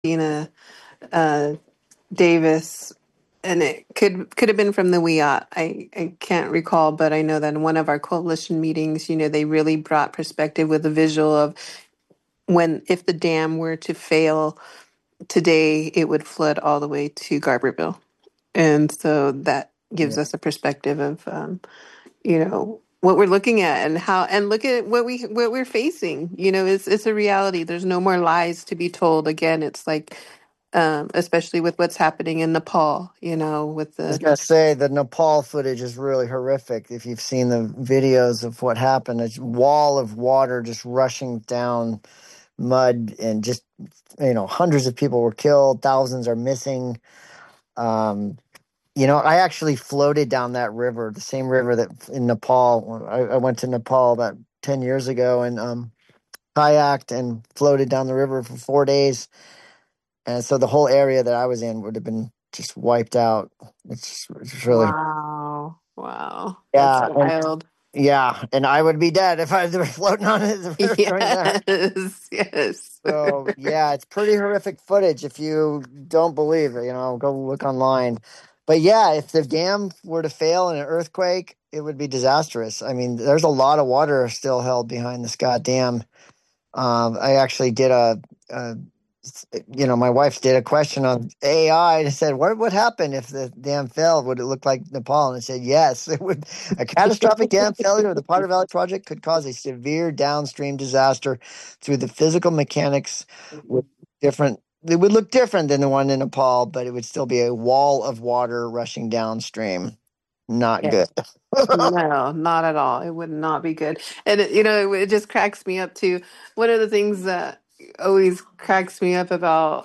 Tina uh, Davis, and it could have been from the WIAT. I can't recall, but I know that in one of our coalition meetings, they really brought perspective with a visual of when if the dam were to fail today, it would flood all the way to Garberville, and so that gives Yeah. us a perspective of what we're looking at and how and look at what we're facing. It's a reality. There's no more lies to be told. Again, it's like especially with what's happening in Nepal, with I was the gonna say the Nepal footage is really horrific. If you've seen the videos of what happened, a wall of water just rushing down mud, and just hundreds of people were killed, thousands are missing. Um, I actually floated down that river, the same river that in Nepal. I went to Nepal about 10 years ago and kayaked and floated down the river for 4 days, and so the whole area that I was in would have been just wiped out. It's really wow, wow, that's yeah, and wild. yeah, and I would be dead if I was floating on the river during that. Yes, yes. So yeah, it's pretty horrific footage. If you don't believe it, go look online. But yeah, if the dam were to fail in an earthquake, it would be disastrous. I mean, there's a lot of water still held behind this goddamn. I actually did a my wife did a question on AI and said, "What would happen if the dam failed? Would it look like Nepal?" And it said, "Yes, it would. A catastrophic dam failure of the Potter Valley project could cause a severe downstream disaster through the physical mechanics with different." It would look different than the one in Nepal, but it would still be a wall of water rushing downstream. Not Yeah. good. No, not at all. It would not be good. And it just cracks me up too. One of the things that always cracks me up about,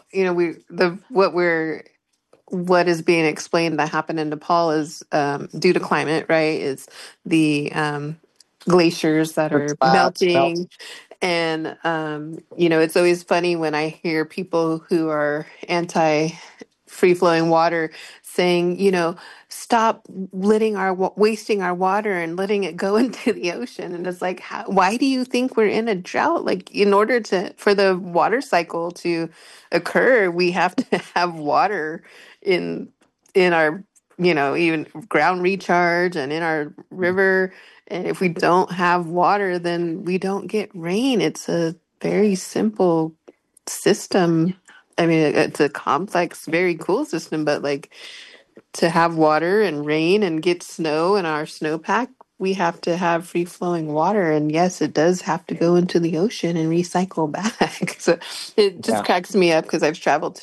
what is being explained that happened in Nepal is due to climate, right? Is the glaciers that are Melt. melting. And, it's always funny when I hear people who are anti free flowing water saying, stop wasting our water and letting it go into the ocean. And it's like, why do you think we're in a drought? Like, in order for the water cycle to occur, we have to have water in our even ground recharge and in our river. And if we don't have water, then we don't get rain. It's a very simple system. I mean, it's a complex, very cool system, but like, to have water and rain and get snow in our snowpack, we have to have free flowing water. And yes, it does have to go into the ocean and recycle back. So it just Yeah. cracks me up because I've traveled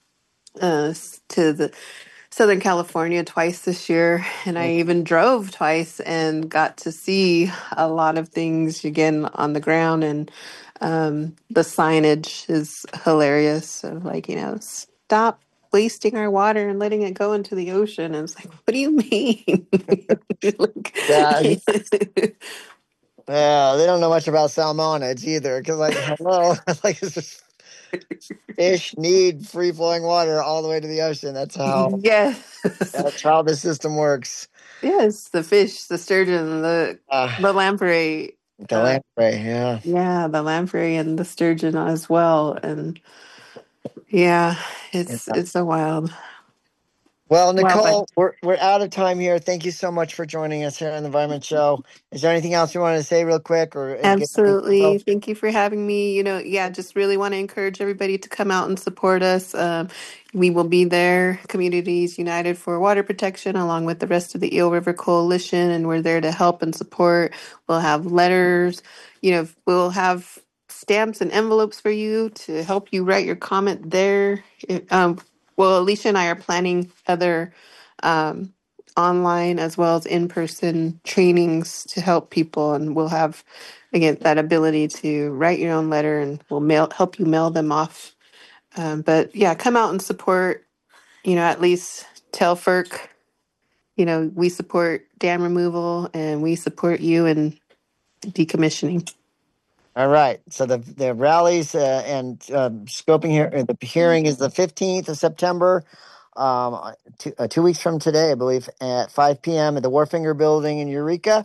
to the Southern California twice this year, and I even drove twice and got to see a lot of things again on the ground. And the signage is hilarious. So, like, stop wasting our water and letting it go into the ocean. And it's like, what do you mean? Yeah. Like, Yeah, they don't know much about salmonids either. Because, like, hello, like, it's just fish need free flowing water all the way to the ocean. yes, That's how the system works. yes, the fish, the sturgeon, the Uh, the lamprey. the lamprey, yeah. Yeah, the lamprey and the sturgeon as well. And yeah, Yeah. it's a Well, wild Nicole, we're out of time here. Thank you so much for joining us here on the Environment Show. Is there anything else you wanted to say real quick, or get any Absolutely. info? Thank you for having me. Yeah, just really want to encourage everybody to come out and support us. We will be there, Communities United for Water Protection, along with the rest of the Eel River Coalition, and we're there to help and support. We'll have letters, we'll have stamps and envelopes for you to help you write your comment there. Well, Alicia and I are planning other um, online as well as in-person trainings to help people, and we'll have again that ability to write your own letter, and we'll help you mail them off. But yeah, come out and support. At least tell FERC, we support dam removal and we support you in decommissioning. All right. So the rallies and scoping here, the hearing is the 15th of September, 2 weeks from today, I believe, at 5 p.m. at the Warfinger Building in Eureka.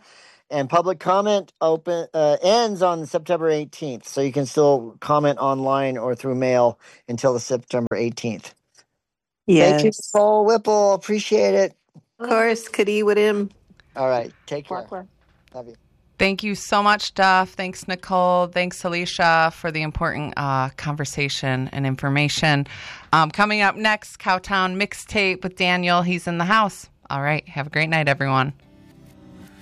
And public comment ends on September 18th, so you can still comment online or through mail until the September 18th. Thank you, Yes. Nicole Whipple. Appreciate it. Of course, Kadi with him. All right. Take care. Walk well. Love you. Thank you so much, Duff. Thanks, Nicole. Thanks, Alicia, for the important conversation and information. Coming up next, Cowtown Mixtape with Daniel. He's in the house. All right. Have a great night, everyone.